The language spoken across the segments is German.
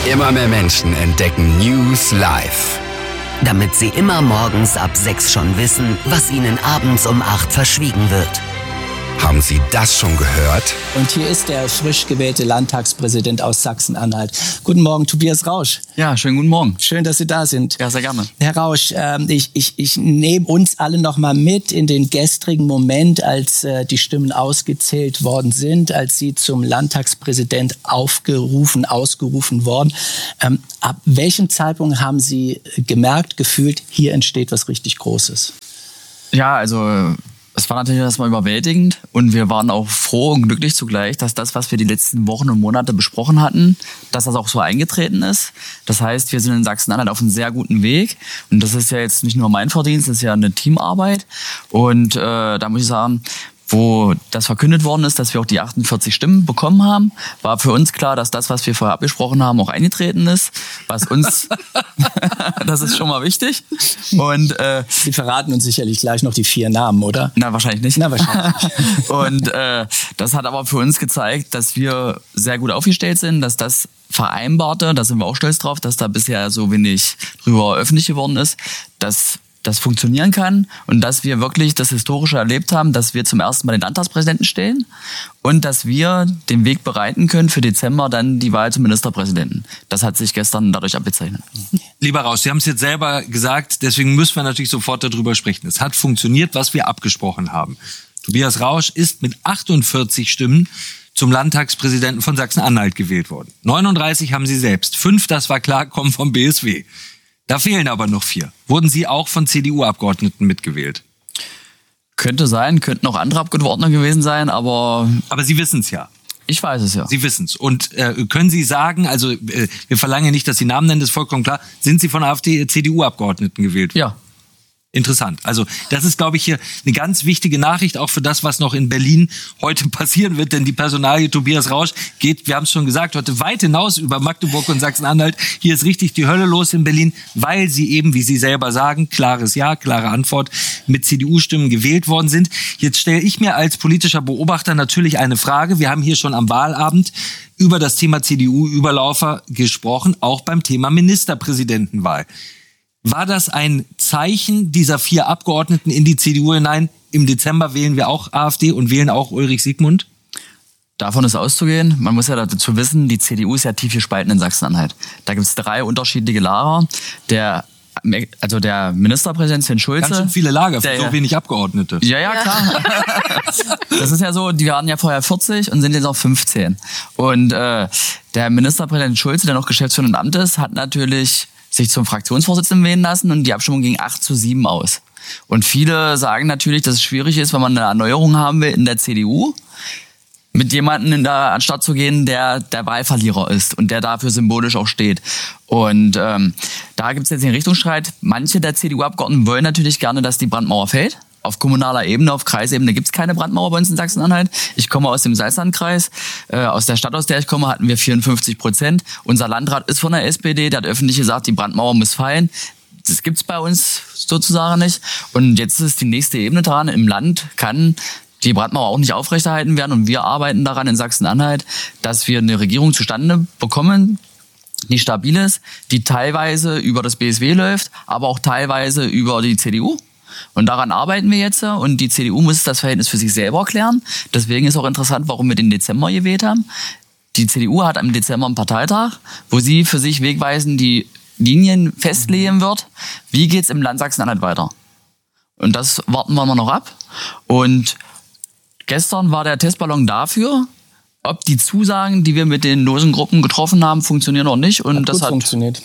Immer mehr Menschen entdecken News live. Damit sie immer morgens ab 6 schon wissen, was ihnen abends um 8 verschwiegen wird. Haben Sie das schon gehört? Und hier ist der frisch gewählte Landtagspräsident aus Sachsen-Anhalt. Guten Morgen, Tobias Rausch. Ja, schönen guten Morgen. Schön, dass Sie da sind. Ja, sehr gerne. Herr Rausch, ich nehme uns alle noch mal mit in den gestrigen Moment, als die Stimmen ausgezählt worden sind, als Sie zum Landtagspräsident ausgerufen worden. Ab welchem Zeitpunkt haben Sie gemerkt, gefühlt, hier entsteht was richtig Großes? Ja, also es war natürlich erstmal überwältigend und wir waren auch froh und glücklich zugleich, dass das, was wir die letzten Wochen und Monate besprochen hatten, dass das auch so eingetreten ist. Das heißt, wir sind in Sachsen-Anhalt auf einem sehr guten Weg und das ist ja jetzt nicht nur mein Verdienst, das ist ja eine Teamarbeit und da muss ich sagen, wo das verkündet worden ist, dass wir auch die 48 Stimmen bekommen haben, war für uns klar, dass das, was wir vorher abgesprochen haben, auch eingetreten ist. Was uns, das ist schon mal wichtig. Und Sie verraten uns sicherlich gleich noch die 4 Namen, oder? Na, wahrscheinlich nicht. Na, wahrscheinlich nicht. Und das hat aber für uns gezeigt, dass wir sehr gut aufgestellt sind, dass das Vereinbarte, da sind wir auch stolz drauf, dass da bisher so wenig drüber öffentlich geworden ist, dass das funktionieren kann und dass wir wirklich das Historische erlebt haben, dass wir zum ersten Mal den Landtagspräsidenten stellen und dass wir den Weg bereiten können für Dezember dann die Wahl zum Ministerpräsidenten. Das hat sich gestern dadurch abgezeichnet. Lieber Rausch, Sie haben es jetzt selber gesagt, deswegen müssen wir natürlich sofort darüber sprechen. Es hat funktioniert, was wir abgesprochen haben. Tobias Rausch ist mit 48 Stimmen zum Landtagspräsidenten von Sachsen-Anhalt gewählt worden. 39 haben Sie selbst. 5, das war klar, kommen vom BSW. Da fehlen aber noch 4. Wurden Sie auch von CDU-Abgeordneten mitgewählt? Könnte sein, könnten auch andere Abgeordnete gewesen sein, aber... Aber Sie wissen es ja. Ich weiß es ja. Sie wissen es. Und können Sie sagen, also wir verlangen nicht, dass Sie Namen nennen, das ist vollkommen klar. Sind Sie von AfD, CDU-Abgeordneten gewählt worden? Ja. Interessant. Also das ist, glaube ich, hier eine ganz wichtige Nachricht, auch für das, was noch in Berlin heute passieren wird. Denn die Personalie Tobias Rausch geht, wir haben es schon gesagt, heute weit hinaus über Magdeburg und Sachsen-Anhalt. Hier ist richtig die Hölle los in Berlin, weil sie eben, wie Sie selber sagen, klares Ja, klare Antwort, mit CDU-Stimmen gewählt worden sind. Jetzt stelle ich mir als politischer Beobachter natürlich eine Frage. Wir haben hier schon am Wahlabend über das Thema CDU-Überlaufer gesprochen, auch beim Thema Ministerpräsidentenwahl. War das ein Zeichen dieser 4 Abgeordneten in die CDU hinein? Im Dezember wählen wir auch AfD und wählen auch Ulrich Siegmund? Davon ist auszugehen. Man muss ja dazu wissen, die CDU ist ja tief gespalten in Sachsen-Anhalt. Da gibt es 3 unterschiedliche Lager. Der Ministerpräsident Sven Schulze. Ganz schön viele Lager für so wenig Abgeordnete. Ja, klar. Das ist ja so, die waren ja vorher 40 und sind jetzt auf 15. Und der Ministerpräsident Schulze, der noch Geschäftsführer im Amt ist, hat natürlich sich zum Fraktionsvorsitzenden wählen lassen und die Abstimmung ging 8:7 aus. Und viele sagen natürlich, dass es schwierig ist, wenn man eine Erneuerung haben will in der CDU, mit jemandem anstatt zu gehen, der Wahlverlierer ist und der dafür symbolisch auch steht. Und da gibt es jetzt den Richtungsstreit. Manche der CDU-Abgeordneten wollen natürlich gerne, dass die Brandmauer fällt. Auf kommunaler Ebene, auf Kreisebene gibt es keine Brandmauer bei uns in Sachsen-Anhalt. Ich komme aus dem Salzlandkreis. Aus der Stadt, aus der ich komme, hatten wir 54%. Unser Landrat ist von der SPD, der hat öffentlich gesagt, die Brandmauer muss fallen. Das gibt's bei uns sozusagen nicht. Und jetzt ist die nächste Ebene dran. Im Land kann die Brandmauer auch nicht aufrechterhalten werden. Und wir arbeiten daran in Sachsen-Anhalt, dass wir eine Regierung zustande bekommen, die stabil ist, die teilweise über das BSW läuft, aber auch teilweise über die CDU. Und daran arbeiten wir jetzt und die CDU muss das Verhältnis für sich selber klären. Deswegen ist auch interessant, warum wir den Dezember gewählt haben. Die CDU hat im Dezember einen Parteitag, wo sie für sich wegweisend die Linien festlegen wird. Wie geht's im Land Sachsen-Anhalt weiter? Und das warten wir mal noch ab. Und gestern war der Testballon dafür, ob die Zusagen, die wir mit den losen Gruppen getroffen haben, funktionieren oder nicht. Und das hat funktioniert.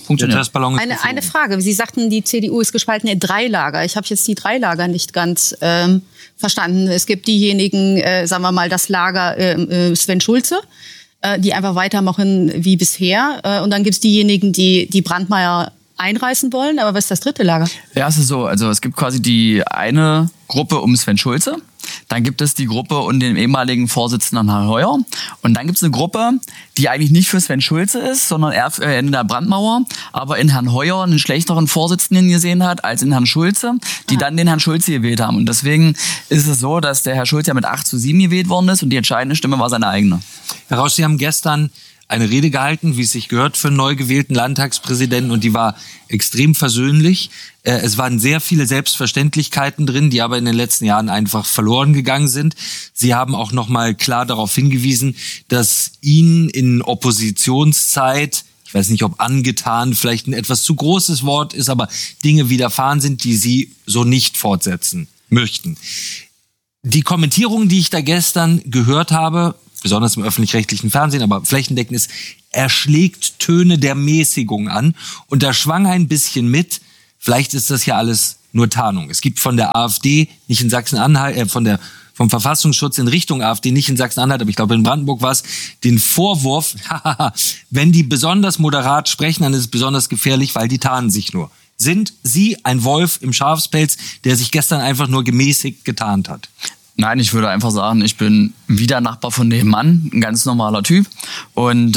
Eine Frage. Sie sagten, die CDU ist gespalten in 3 Lager. Ich habe jetzt die 3 Lager nicht ganz verstanden. Es gibt diejenigen, sagen wir mal, das Lager Sven Schulze, die einfach weitermachen wie bisher. Und dann gibt es diejenigen, die Brandmeier einreißen wollen. Aber was ist das 3. Lager? Ja, es ist so. Also es gibt quasi die eine Gruppe um Sven Schulze. Dann gibt es die Gruppe und den ehemaligen Vorsitzenden Herrn Heuer. Und dann gibt es eine Gruppe, die eigentlich nicht für Sven Schulze ist, sondern eher in der Brandmauer, aber in Herrn Heuer einen schlechteren Vorsitzenden gesehen hat als in Herrn Schulze, die dann den Herrn Schulze gewählt haben. Und deswegen ist es so, dass der Herr Schulze ja mit 8:7 gewählt worden ist und die entscheidende Stimme war seine eigene. Herr Rausch, Sie haben gestern eine Rede gehalten, wie es sich gehört für einen neu gewählten Landtagspräsidenten, und die war extrem versöhnlich. Es waren sehr viele Selbstverständlichkeiten drin, die aber in den letzten Jahren einfach verloren gegangen sind. Sie haben auch nochmal klar darauf hingewiesen, dass ihnen in Oppositionszeit, ich weiß nicht, ob angetan vielleicht ein etwas zu großes Wort ist, aber Dinge widerfahren sind, die sie so nicht fortsetzen möchten. Die Kommentierungen, die ich da gestern gehört habe, besonders im öffentlich-rechtlichen Fernsehen, aber flächendeckend, ist, er schlägt Töne der Mäßigung an. Und da schwang ein bisschen mit, vielleicht ist das ja alles nur Tarnung. Es gibt von der AfD, nicht in Sachsen-Anhalt, vom Verfassungsschutz in Richtung AfD, nicht in Sachsen-Anhalt, aber ich glaube in Brandenburg war es, den Vorwurf, wenn die besonders moderat sprechen, dann ist es besonders gefährlich, weil die tarnen sich nur. Sind Sie ein Wolf im Schafspelz, der sich gestern einfach nur gemäßigt getarnt hat? Nein, ich würde einfach sagen, ich bin wieder Nachbar von dem Mann, ein ganz normaler Typ. Und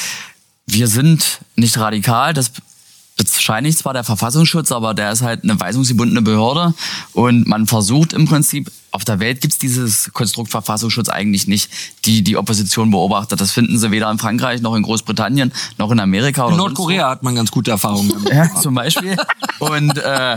wir sind nicht radikal, das bescheinigt zwar der Verfassungsschutz, aber der ist halt eine weisungsgebundene Behörde. Und man versucht im Prinzip, auf der Welt gibt's dieses Konstrukt Verfassungsschutz eigentlich nicht, die Opposition beobachtet. Das finden sie weder in Frankreich, noch in Großbritannien, noch in Amerika. In Nordkorea hat man ganz gute Erfahrungen damit. Ja, zum Beispiel. Und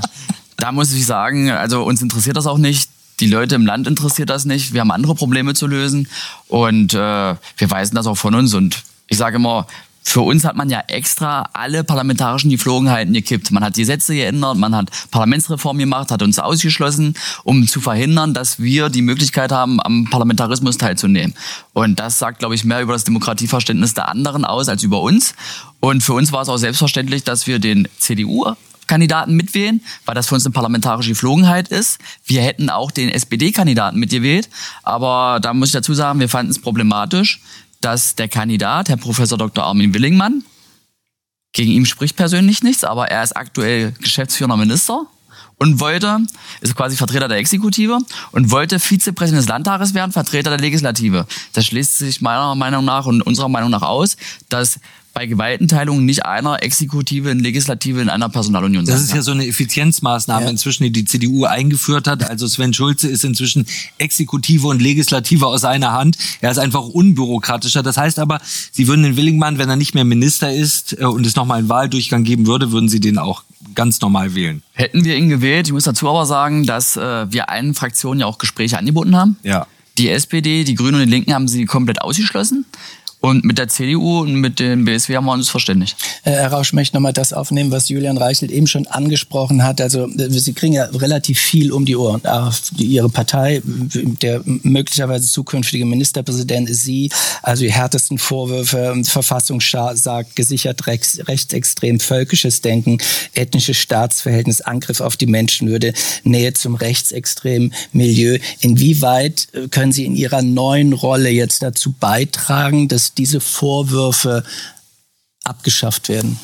da muss ich sagen, also uns interessiert das auch nicht. Die Leute im Land interessiert das nicht. Wir haben andere Probleme zu lösen. Und wir weisen das auch von uns. Und ich sage immer, für uns hat man ja extra alle parlamentarischen Geflogenheiten gekippt. Man hat die Gesetze geändert, man hat Parlamentsreform gemacht, hat uns ausgeschlossen, um zu verhindern, dass wir die Möglichkeit haben, am Parlamentarismus teilzunehmen. Und das sagt, glaube ich, mehr über das Demokratieverständnis der anderen aus als über uns. Und für uns war es auch selbstverständlich, dass wir den CDU-Kandidaten mitwählen, weil das für uns eine parlamentarische Geflogenheit ist. Wir hätten auch den SPD-Kandidaten mitgewählt. Aber da muss ich dazu sagen, wir fanden es problematisch, dass der Kandidat, Herr Professor Dr. Armin Willingmann, gegen ihn spricht persönlich nichts, aber er ist aktuell geschäftsführender Minister und ist quasi Vertreter der Exekutive und wollte Vizepräsident des Landtages werden, Vertreter der Legislative. Das schließt sich meiner Meinung nach und unserer Meinung nach aus, dass bei Gewaltenteilung nicht einer Exekutive und Legislative in einer Personalunion sein kann. Das ist ja so eine Effizienzmaßnahme inzwischen, die CDU eingeführt hat. Also Sven Schulze ist inzwischen Exekutive und Legislative aus einer Hand. Er ist einfach unbürokratischer. Das heißt aber, Sie würden den Willingmann, wenn er nicht mehr Minister ist und es nochmal einen Wahldurchgang geben würde, würden Sie den auch ganz normal wählen? Hätten wir ihn gewählt. Ich muss dazu aber sagen, dass wir allen Fraktionen ja auch Gespräche angeboten haben. Ja. Die SPD, die Grünen und die Linken haben sie komplett ausgeschlossen. Und mit der CDU und mit dem BSW haben wir uns verständigt. Herr Rausch, ich möchte nochmal das aufnehmen, was Julian Reichelt eben schon angesprochen hat. Also Sie kriegen ja relativ viel um die Ohren. Ihre Partei, der möglicherweise zukünftige Ministerpräsident ist Sie. Also die härtesten Vorwürfe, Verfassungsstark, gesichert rechtsextrem, völkisches Denken, ethnisches Staatsverhältnis, Angriff auf die Menschenwürde, Nähe zum rechtsextremen Milieu. Inwieweit können Sie in Ihrer neuen Rolle jetzt dazu beitragen, dass diese Vorwürfe abgeschafft werden?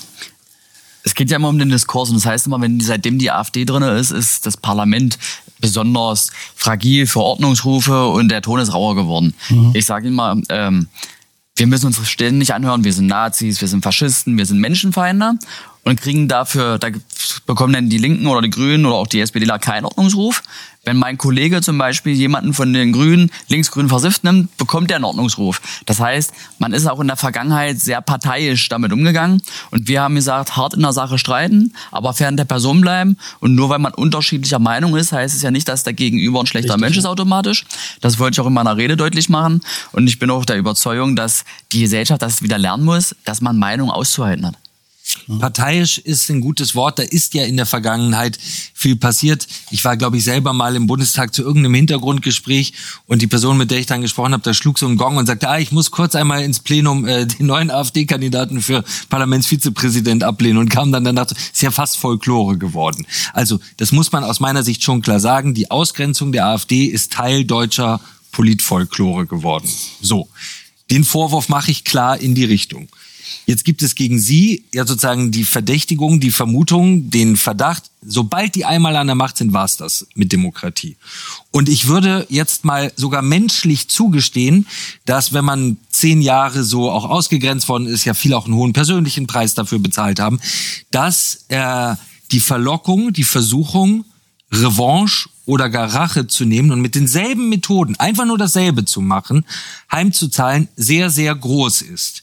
Es geht ja immer um den Diskurs und das heißt immer, seitdem die AfD drin ist, ist das Parlament besonders fragil für Ordnungsrufe und der Ton ist rauer geworden. Ich sage Ihnen mal, wir müssen uns ständig anhören, wir sind Nazis, wir sind Faschisten, wir sind Menschenfeinde und kriegen dafür, da bekommen dann die Linken oder die Grünen oder auch die SPDler keinen Ordnungsruf. Wenn mein Kollege zum Beispiel jemanden von den Grünen, linksgrün versifft nimmt, bekommt er einen Ordnungsruf. Das heißt, man ist auch in der Vergangenheit sehr parteiisch damit umgegangen. Und wir haben gesagt, hart in der Sache streiten, aber fern der Person bleiben. Und nur weil man unterschiedlicher Meinung ist, heißt es ja nicht, dass der Gegenüber ein schlechter Mensch ist automatisch. Das wollte ich auch in meiner Rede deutlich machen. Und ich bin auch der Überzeugung, dass die Gesellschaft das wieder lernen muss, dass man Meinung auszuhalten hat. Parteiisch ist ein gutes Wort. Da ist ja in der Vergangenheit viel passiert. Ich war, glaube ich, selber mal im Bundestag zu irgendeinem Hintergrundgespräch und die Person, mit der ich dann gesprochen habe, da schlug so ein Gong und sagte, ich muss kurz einmal ins Plenum den neuen AfD-Kandidaten für Parlamentsvizepräsident ablehnen und kam dann danach, ist ja fast Folklore geworden. Also das muss man aus meiner Sicht schon klar sagen. Die Ausgrenzung der AfD ist Teil deutscher Politfolklore geworden. So, den Vorwurf mache ich klar in die Richtung. Jetzt gibt es gegen Sie ja sozusagen die Verdächtigung, die Vermutung, den Verdacht, sobald die einmal an der Macht sind, war's das mit Demokratie. Und ich würde jetzt mal sogar menschlich zugestehen, dass wenn man 10 Jahre so auch ausgegrenzt worden ist, ja viele auch einen hohen persönlichen Preis dafür bezahlt haben, dass die Verlockung, die Versuchung, Revanche oder gar Rache zu nehmen und mit denselben Methoden einfach nur dasselbe zu machen, heimzuzahlen, sehr, sehr groß ist.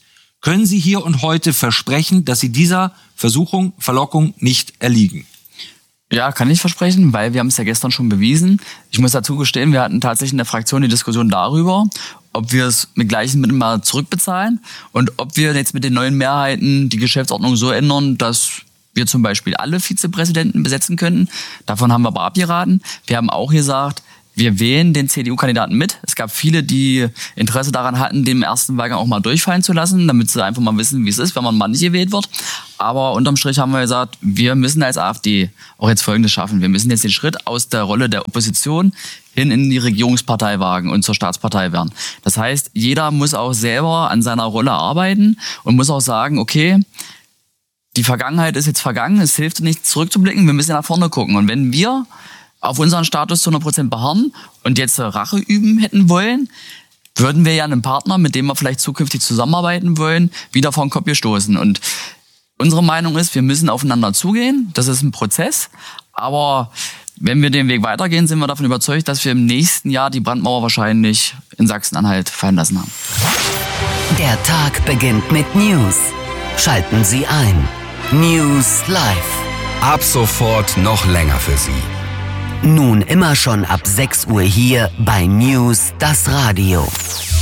Können Sie hier und heute versprechen, dass Sie dieser Versuchung, Verlockung nicht erliegen? Ja, kann ich versprechen, weil wir haben es ja gestern schon bewiesen. Ich muss dazu gestehen, wir hatten tatsächlich in der Fraktion die Diskussion darüber, ob wir es mit gleichen Mitteln mal zurückbezahlen und ob wir jetzt mit den neuen Mehrheiten die Geschäftsordnung so ändern, dass wir zum Beispiel alle Vizepräsidenten besetzen könnten. Davon haben wir aber abgeraten. Wir haben auch gesagt, wir wählen den CDU-Kandidaten mit. Es gab viele, die Interesse daran hatten, den ersten Wahlgang auch mal durchfallen zu lassen, damit sie einfach mal wissen, wie es ist, wenn man mal nicht gewählt wird. Aber unterm Strich haben wir gesagt, wir müssen als AfD auch jetzt Folgendes schaffen. Wir müssen jetzt den Schritt aus der Rolle der Opposition hin in die Regierungspartei wagen und zur Staatspartei werden. Das heißt, jeder muss auch selber an seiner Rolle arbeiten und muss auch sagen, okay, die Vergangenheit ist jetzt vergangen, es hilft nicht zurückzublicken, wir müssen nach vorne gucken. Und wenn wir auf unseren Status zu 100% beharren und jetzt Rache üben hätten wollen, würden wir ja einen Partner, mit dem wir vielleicht zukünftig zusammenarbeiten wollen, wieder vor den Kopf gestoßen. Und unsere Meinung ist, wir müssen aufeinander zugehen. Das ist ein Prozess. Aber wenn wir den Weg weitergehen, sind wir davon überzeugt, dass wir im nächsten Jahr die Brandmauer wahrscheinlich in Sachsen-Anhalt fallen lassen haben. Der Tag beginnt mit News. Schalten Sie ein. News Live. Ab sofort noch länger für Sie. Nun immer schon ab 6 Uhr hier bei News, das Radio.